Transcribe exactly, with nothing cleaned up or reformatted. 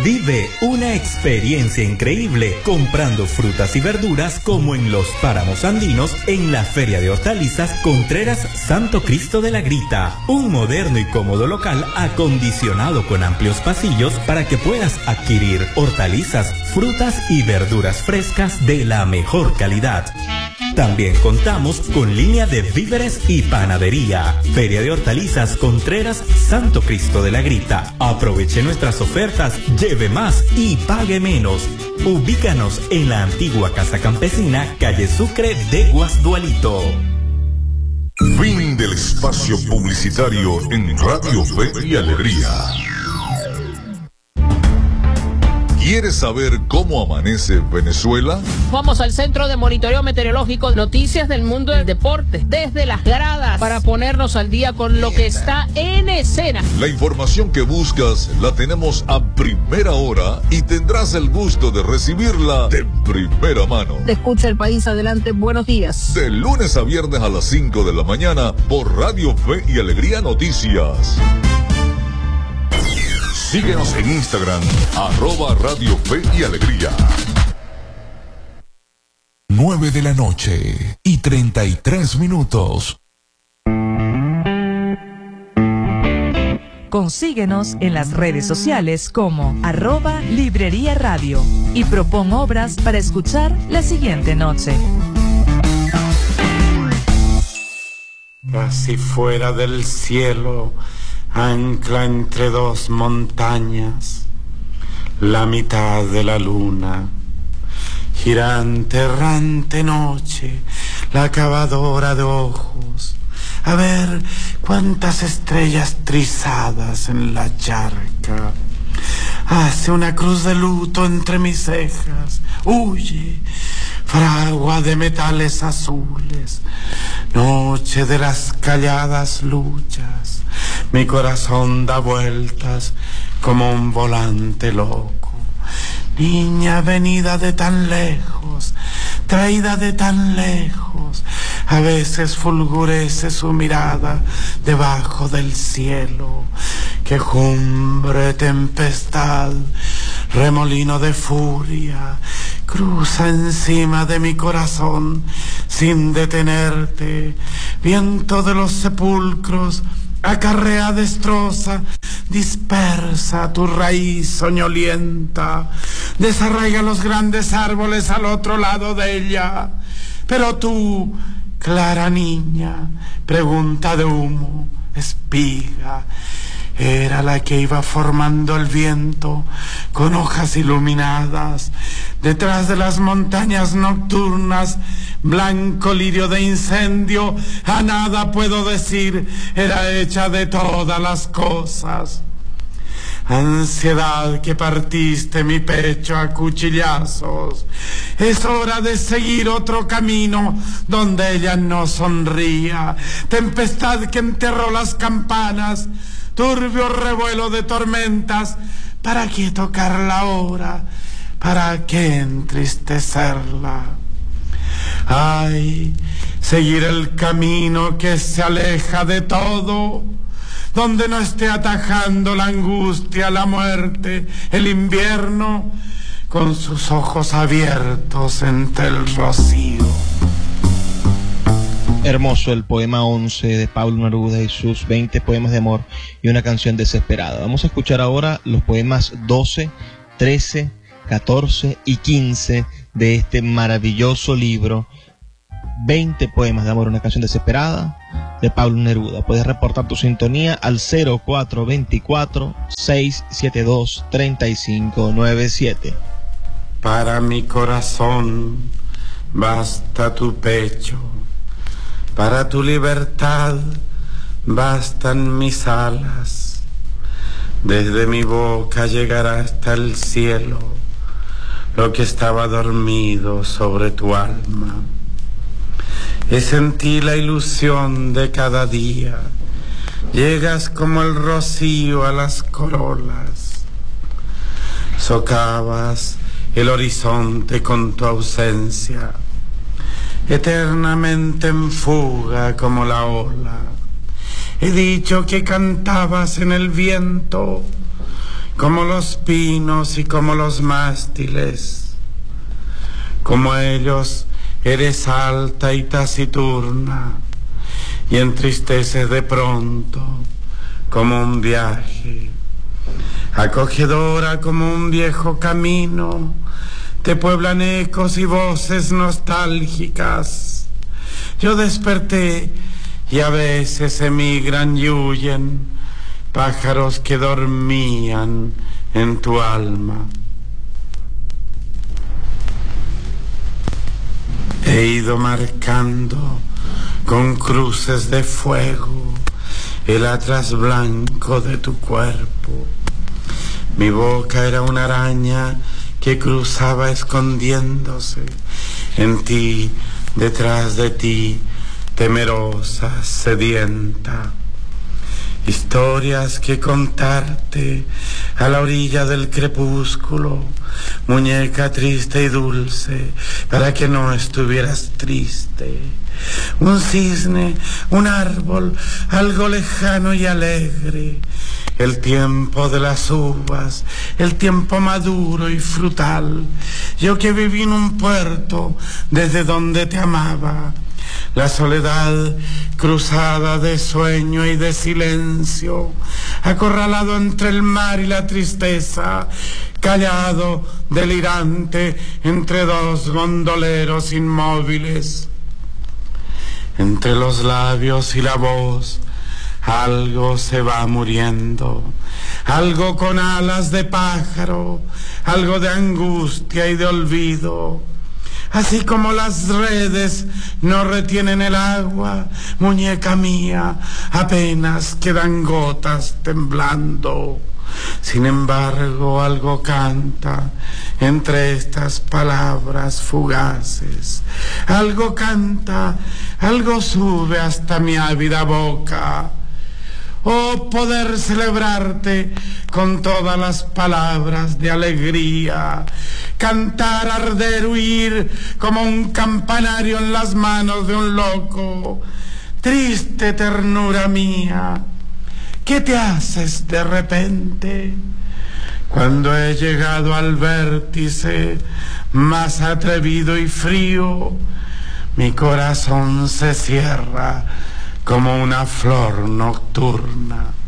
Vive una experiencia increíble comprando frutas y verduras como en los páramos andinos en la Feria de Hortalizas Contreras Santo Cristo de la Grita. Un moderno y cómodo local acondicionado con amplios pasillos para que puedas adquirir hortalizas, frutas y verduras frescas de la mejor calidad. También contamos con línea de víveres y panadería. Feria de Hortalizas Contreras Santo Cristo de la Grita. Aproveche nuestras ofertas, lleve más y pague menos. Ubícanos en la antigua Casa Campesina, calle Sucre de Guasdualito. Fin del espacio publicitario en Radio Fe y Alegría. ¿Quieres saber cómo amanece Venezuela? Vamos al Centro de Monitoreo Meteorológico, noticias del mundo del deporte, desde las gradas, para ponernos al día con lo que está en escena. La información que buscas la tenemos a primera hora y tendrás el gusto de recibirla de primera mano. Te escucha el país, adelante, buenos días. De lunes a viernes a las cinco de la mañana por Radio Fe y Alegría Noticias. Síguenos en Instagram, arroba Radio Fe y Alegría. Nueve de la noche y treinta y tres minutos. Consíguenos en las redes sociales como arroba Librería Radio y propon obras para escuchar la siguiente noche. Casi fuera del cielo, ancla entre dos montañas, la mitad de la luna, girante, errante noche, la cavadora de ojos, a ver cuántas estrellas trizadas en la charca. Hace una cruz de luto entre mis cejas, huye, fragua de metales azules, noche de las calladas luchas. Mi corazón da vueltas como un volante loco. Niña venida de tan lejos, traída de tan lejos, a veces fulgurece su mirada debajo del cielo. Quejumbre, tempestad, remolino de furia, cruza encima de mi corazón sin detenerte. Viento de los sepulcros, acarrea, destroza, dispersa tu raíz soñolienta, desarraiga los grandes árboles al otro lado de ella. Pero tú, clara niña, pregunta de humo, espiga, era la que iba formando el viento con hojas iluminadas. Detrás de las montañas nocturnas, blanco lirio de incendio, a nada puedo decir, era hecha de todas las cosas. Ansiedad que partiste mi pecho a cuchillazos, es hora de seguir otro camino donde ella no sonría. Tempestad que enterró las campanas, turbio revuelo de tormentas, ¿para qué tocarla ahora? ¿Para qué entristecerla? Ay, seguir el camino que se aleja de todo, donde no esté atajando la angustia, la muerte, el invierno, con sus ojos abiertos entre el rocío. Hermoso el poema once de Pablo Neruda y sus veinte poemas de amor y una canción desesperada. Vamos a escuchar ahora los poemas doce, trece, catorce y quince de este maravilloso libro, veinte poemas de amor, una canción desesperada, de Pablo Neruda. Puedes reportar tu sintonía al cero cuatro dos cuatro, seis siete dos, tres cinco nueve siete. Para mi corazón basta tu pecho, para tu libertad bastan mis alas. Desde mi boca llegará hasta el cielo lo que estaba dormido sobre tu alma. Es en ti la ilusión de cada día, llegas como el rocío a las corolas, socavas el horizonte con tu ausencia, eternamente en fuga como la ola. He dicho que cantabas en el viento, como los pinos y como los mástiles. Como ellos eres alta y taciturna, y entristeces de pronto como un viaje. Acogedora como un viejo camino, te pueblan ecos y voces nostálgicas. Yo desperté y a veces emigran y huyen pájaros que dormían en tu alma. He ido marcando con cruces de fuego el atlas blanco de tu cuerpo. Mi boca era una araña que cruzaba escondiéndose en ti, detrás de ti, temerosa, sedienta. Historias que contarte a la orilla del crepúsculo, muñeca triste y dulce, para que no estuvieras triste. Un cisne, un árbol, algo lejano y alegre. El tiempo de las uvas, el tiempo maduro y frutal. Yo que viví en un puerto desde donde te amaba. La soledad cruzada de sueño y de silencio, acorralado entre el mar y la tristeza, callado, delirante, entre dos gondoleros inmóviles. Entre los labios y la voz, algo se va muriendo, algo con alas de pájaro, algo de angustia y de olvido. Así como las redes no retienen el agua, muñeca mía, apenas quedan gotas temblando. Sin embargo, algo canta entre estas palabras fugaces. Algo canta, algo sube hasta mi ávida boca. Oh, poder celebrarte con todas las palabras de alegría, cantar, arder, huir como un campanario en las manos de un loco. Triste ternura mía, ¿qué te haces de repente? Cuando he llegado al vértice más atrevido y frío, mi corazón se cierra como una flor nocturna.